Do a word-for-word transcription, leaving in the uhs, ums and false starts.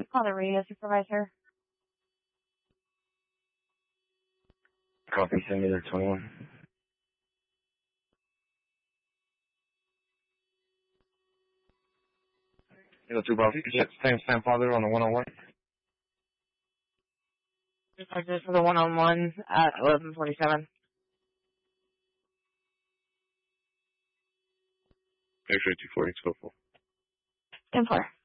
call the radio supervisor. Copy, send me their twenty-one. You know, two Bravo, you can check the same Sam Father on the one oh one. Just for the one-on-one at eleven forty-seven. X-ray two forty, so four. ten four.